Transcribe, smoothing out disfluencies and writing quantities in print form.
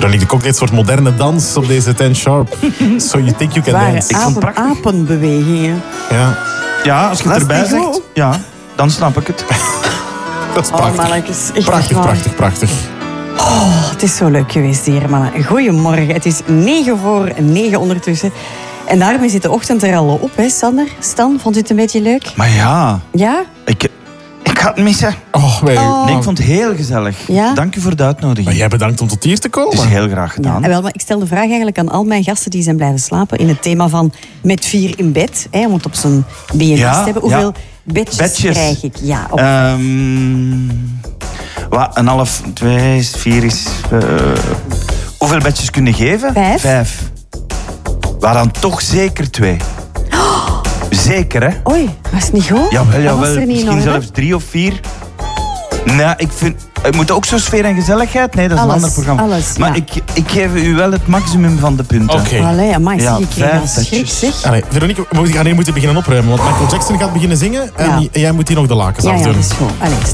Veronique de Kok deed een soort moderne dans op deze 10 Sharp. So you think you can dance. Ik vond het prachtig. Apenbewegingen. Ja, Ja, als je Dat het is erbij niet zegt, goed. ja, dan snap ik het. dat is Oh, prachtig. mannetjes. Echt Prachtig, waar. prachtig, prachtig. Oh, het is zo leuk geweest hier, mannen. Goedemorgen. Het is 9:09 ondertussen. En daarmee zit de ochtend er al op, hè, Sander? Stan, vond u het een beetje leuk? Maar ja, Ja? ik ga het missen. Oh, Nee, ik vond het heel gezellig. Ja? Dank u voor de uitnodiging. Maar jij bedankt om tot hier te komen. Het is heel graag gedaan. Ja, wel, maar ik stel de vraag eigenlijk aan al mijn gasten die zijn blijven slapen in het thema van met 4 in bed. Hè, om het op zijn BNS Ja, te hebben. Hoeveel bedjes krijg ik? Ja, op Een half, 2 is 4 is... hoeveel bedjes kun je geven? 5. Maar dan toch zeker 2. Zeker, hè? Oei, was het niet goed? Jawel, Dat was jawel. er niet Misschien in orde. zelfs 3 of 4. Nee, ik vind... Het moet ook zo sfeer en gezelligheid. Nee, dat is Alles, een ander programma. alles, Maar ja. ik geef u wel het maximum van de punten. Oké. Allee, amai, Ja, ik kreeg 5 een schrik, bedjes. zeg. Allee, Veronique, we gaan hier moeten beginnen opruimen. Want Michael Jackson gaat beginnen zingen. En Ja. jij moet hier nog de lakens Ja, afdoen. dat is goed. Allee,